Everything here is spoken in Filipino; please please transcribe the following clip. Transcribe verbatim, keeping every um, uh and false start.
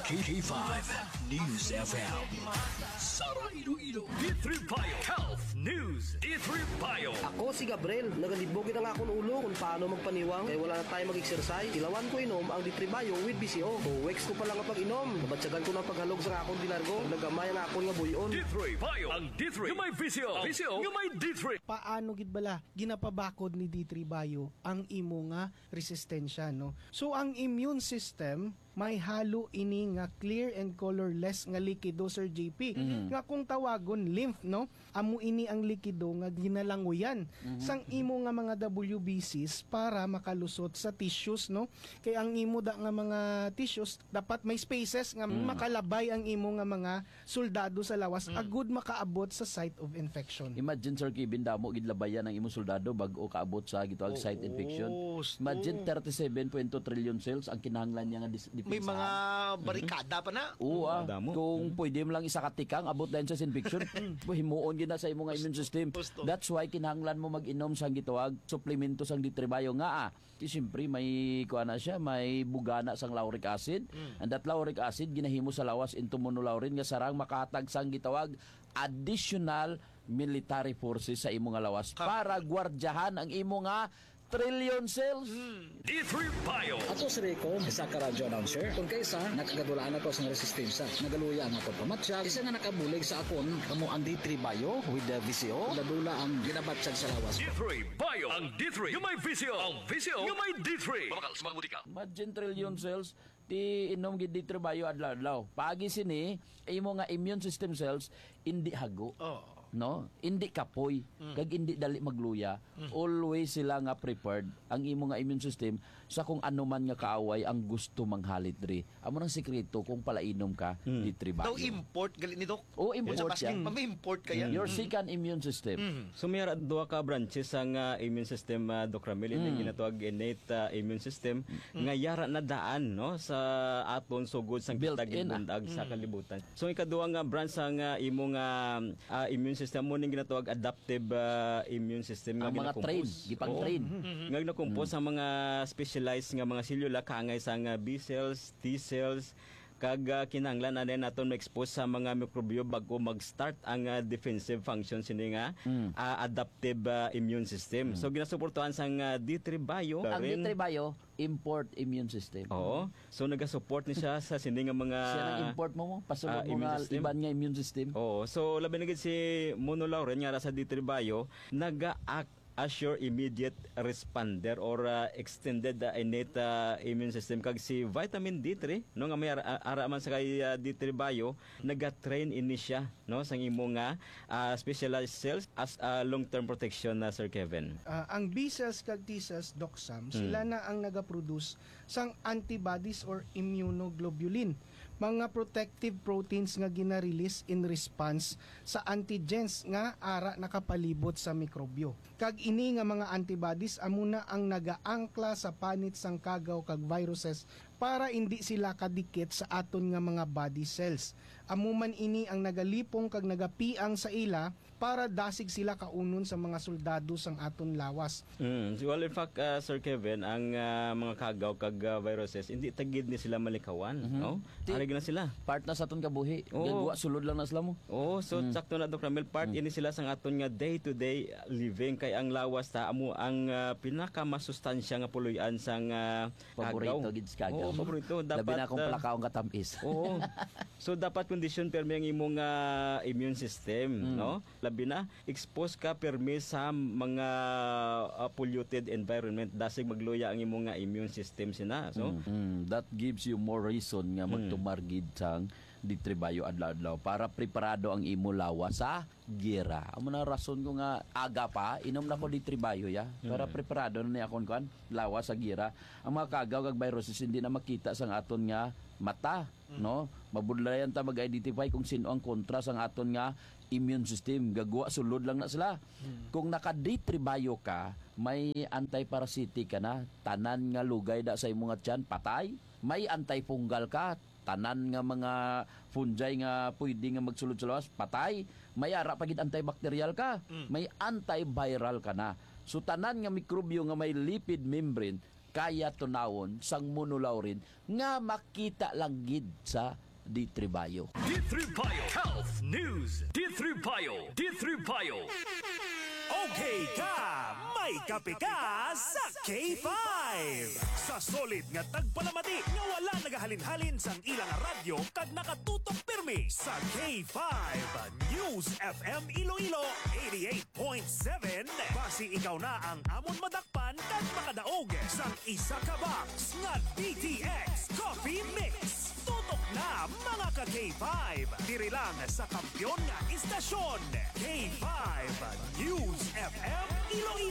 K five News F M. Sara Iloilo. D three Bio Health News. D three Bio. Ako si Gabriel. Nagalibog na nga akong ulo kung paano magpaniwang. Kaya wala na tayo mag-exercise. Ilawan ko inom ang D three Bio with B C O. So, weeks ko pa lang ang pag-inom. Nabatsagan ko na paghalog sa akong dinargo. Nagamay na akong nga buyon. D three Bio. Ang D three. Yung may V C O. V C O. Yung may D three. Paano gid bala ginapabakod ni D three Bio ang imo nga resistensya, no? So ang immune system may halo ini nga clear and colorless nga likido, Sir J P. Mm-hmm. Nga kung tawagon lymph, no? Amo ini ang likido nga ginalanguyan mm-hmm. sang imo nga mga W B Cs para makalusot sa tissues, no? Kay ang imo da nga mga tissues dapat may spaces nga mm-hmm. makalabay ang imo nga mga soldado sa lawas mm-hmm. agud makaabot sa site of infection. Imagine, Sir Kevin, damo gid labayan ang imo soldado bag-o kaabot sa gitual oh, site infection. Oh, Imagine thirty-seven point two trillion cells ang kinahanglan niya nga dis- may mga barikada pa na. Oo, ah. Kung mm-hmm. pwede mo lang isa katikang abot dahil sa infection, himuon gid na sa imong immune system. That's why kinahanglan mo mag-inom sang gituwag suplemento sang D three Bio nga ah. Siyempre may kuana siya, may bugana sang lauric acid. Mm. And that lauric acid ginahimo sa lawas into monolaurin nga sarang makahatag sang gitawag additional military forces sa imo nga lawas para gwardyahan ang imo nga trillion cells. Hmm. D three Bio. Ato si Rico, isa ka radyo announcer. Kung kaysa, nakagadulaan na to sa resistensya. Nagaluya na to pamatsyag. Isa nga nakabulig sa akon, kamo ang D three Bio with the V C O. Dadula ang ginabatsyag sa lawas. D three Bio. Ang D three. Yung may V C O. Ang V C O. Yung may D three. Mamakal, sumaguti ka. Imagine trillion cells ti inom gid D three Bio adlaw-adlaw. Pagi sini imo nga immune system cells indi hago. Oh. No, hindi kapoy mm. kag hindi dali magluya. Mm. Always sila nga prepared ang imo nga immune system sa kung ano man nga kaaway ang gusto manghalit diri. Amo nang sekreto kung palainom ka mm. D three Bio. Daw import gali ni Doc. Oh, import yes. yan. May import kaya. Mm. Your second immune system. Mm. So may duha ka branches ang uh, immune system, uh, Doc Ramil, mm. yung ginatawag innate uh, immune system mm. nga yara na daan no sa aton sugod sang kitagin bundag mm. sa kalibutan. So ikaduha nga branch sang uh, imo nga uh, immune system mo ning ginatawag adaptive uh, immune system nga mga train, gipang-train. Oh, mm-hmm. Nga nakumpos sa mm. mga specialized nga mga selula kaangay sa nga B cells, T cells, kag uh, kinahanglan na din naton ma-expose sa mga mikrobyo bago mag-start ang uh, defensive function sini nga mm. uh, adaptive uh, immune system. Mm. So ginasuportuhan sang uh, D three Bio. Ang D three Bio import immune system. Oo. So nagasupport ni siya sa sini nga mga siya nang import mo mo pasulod uh, mo nga system. Iban nga immune system. Oo. So labi na gid si monolaurin nga sa D three Bio naga-act as your immediate responder or uh, extended uh, innate uh, immune system kag si vitamin D three no nga may ara, ara man sa kay uh, D three Bio naga-train ini siya no sang imo nga uh, specialized cells as uh, long-term protection na uh, Sir Kevin. Uh, ang B cells kag T cells, Doc Sam, hmm. sila na ang naga-produce sang antibodies or immunoglobulin, mga protective proteins nga gina-release in response sa antigens nga ara nakapalibot sa mikrobyo. Kag ini nga mga antibodies amuna ang nagaangkla sa panit sang kagaw kag viruses para hindi sila kadikit sa aton nga mga body cells. Amuman ini ang nagalipong kag nagapiang sa ila para dasig sila kaunon sa mga soldado sang aton lawas. Mm. Well, in fact, uh, Sir Kevin, ang uh, mga kagaw kag uh, viruses hindi tagid ni sila malikawan, mm-hmm. no? Arig na sila. Part na sa aton kabuhi. Oh. Gagwa sulod lang na sila mo. Oh, so mm. sakto na Doc Ramil, part mm. ini sila sang aton nga day-to-day living kay ang lawas ta amo ang uh, pinakamasustansya nga puloy-an sang uh, paborito gid sa kagaw. Oh, paborito dapat labi na akong uh, palakaong katamis. Oo. So dapat condition permi ang imong uh, immune system, mm. no? Labi na expose ka permi sa mga uh, polluted environment dasig magluya ang imong nga immune system sina. So mm. Mm. that gives you more reason nga magtumargid sang D three Bio adlaw-adlaw para preparado ang imo lawas sa gira. Amo na rason ko nga aga pa inom na ko D three Bio ya para mm. preparado na ni akon kan lawas sa gira. Ang mga kagaw kag viruses hindi na makita sang aton nga mata, mm. no? Mabudlayan ta mag-identify kung sino ang kontra sang aton nga immune system. Gagwa sulod lang na sila. Mm. Kung naka D three Bio ka, may anti-parasitic ka na, tanan nga lugay da sa imo nga tiyan patay. May antifungal ka, tanan nga mga fungi nga pwede nga magsulod sa lawas, patay. May ara pagid antibacterial ka, mm. may antiviral ka na. So tanan nga mikrobyo nga may lipid membrane kaya tunawon sang monolaurin nga makita lang gid sa di Tribayo. D three Bio Health News. D three Bio. D three Bio. Okay ka, may kape ka sa K five. Sa solid nga tagpalamati nga wala nagahalin-halin sang ilang radyo kag nakatutok pirmi sa K five News F M Iloilo eighty-eight point seven. Basi ikaw na ang amon madakpan kag makadaog sang isa ka box nga D T X Coffee Mix. Tutok na mga ka-K five. Diri lang sa kampyon nga istasyon. K five News F M Iloilo.